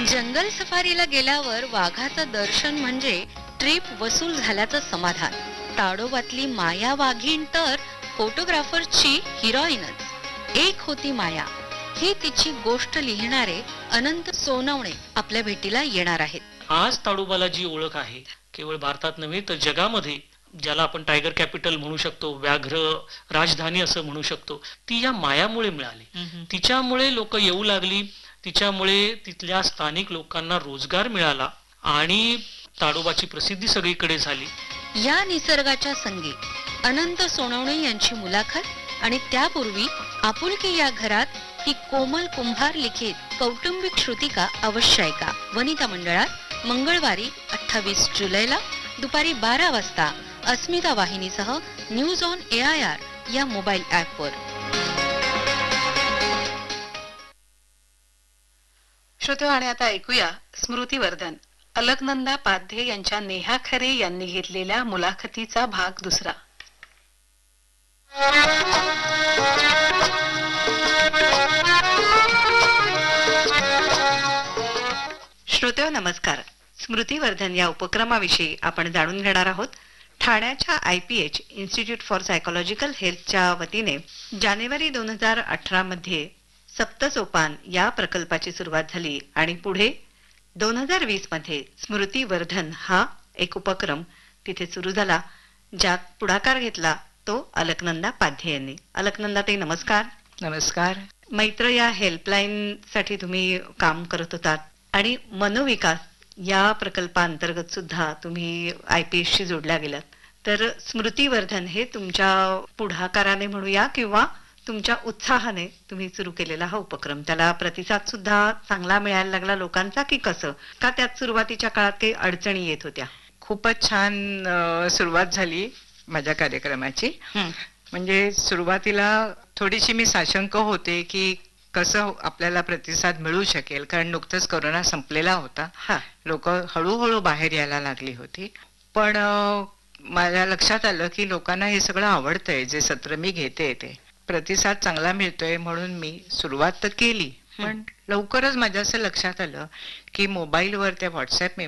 जंगल सफारीला गेल्यावर वाघाचं दर्शन म्हणजे ट्रिप वसूल झाल्याचं समाधान. ताडोबातली माया वाघीण तर फोटोग्राफरची हिरोईनच. एक होती माया ही तिची गोष्ट लिहिणारे अनंत सोनवणे आपल्या भेटीला येणार आहेत. आज ताडोबाला जी ओळख आहे केवळ भारतात नव्हे तर जगामध्ये, ज्याला आपण टायगर कॅपिटल म्हणू शकतो, व्याघ्र राजधानी असं म्हणू शकतो, ती या मायामुळे मिळाली. तिच्यामुळे लोक येऊ लागली, तिच्यामुळे तिथल्या स्थानिक लोकांना रोजगार मिळाला आणि ताडोबाची प्रसिद्धी सगळीकडे झाली. या निसर्गाच्या संगी अनंत सोनवणे यांची मुलाखत आणि त्यापूर्वी आपुलकी या घरात ही कोमल कुंभार लिखित कौटुंबिक श्रुतिका अवश्य ऐका. वनिता मंडळात मंगळवारी 28 जुलैला दुपारी 12 वाजता अस्मिता वाहिनीसह न्यूज ऑन AIR या मोबाईल ॲपवर. श्रोते, आणि आता ऐकूया स्मृतिवर्धन अलकनंदा पाध्ये यांच्या नेहा खरे यांनी घेतलेल्या मुलाखतीचा भाग दुसरा. श्रोते नमस्कार. स्मृतिवर्धन या उपक्रमाविषयी आपण जाणून घेणार आहोत. ठाण्याच्या IPH इन्स्टिट्यूट फॉर सायकोलॉजिकल हेल्थच्या वतीने जानेवारी 2018 मध्ये सप्तसोपान या प्रकल्पाची सुरुवात झाली आणि पुढे 2020 मध्ये स्मृतिवर्धन हा एक उपक्रम तिथे सुरू झाला, ज्यात पुढाकार घेतला तो अलकनंदा पाध्ये यांनी. अलकनंदा ताई नमस्कार. नमस्कार. मैत्र या हेल्पलाईन साठी तुम्ही काम करत होतात आणि मनोविकास या प्रकल्पाअंतर्गत सुद्धा तुम्ही IPH शी जोडल्या गेलात. तर स्मृतिवर्धन हे तुमच्या पुढाकाराने म्हणूया किंवा तुमच्या उत्साहाने तुम्ही सुरू केलेला हा उपक्रम, त्याला प्रतिसाद सुद्धा चांगला मिळायला लागला लोकांचा की कसं? का त्यात सुरुवातीच्या काळात काही अडचणी येत होत्या? खूपच छान सुरुवात झाली माझ्या कार्यक्रमाची. म्हणजे सुरुवातीला थोडीशी मी साशंक होते की कसं आपल्याला प्रतिसाद मिळू शकेल, कारण नुकतंच कोरोना संपलेला होता. लोक हळूहळू बाहेर यायला लागली होती. पण माझ्या लक्षात आलं की लोकांना हे सगळं आवडतंय, जे सत्र मी घेते ते प्रतिसाद चांगला मिळतोय, म्हणून मी सुरुवात तर केली. पण लवकरच माझ्या असं लक्षात आलं की मोबाईलवर त्या व्हॉट्सअप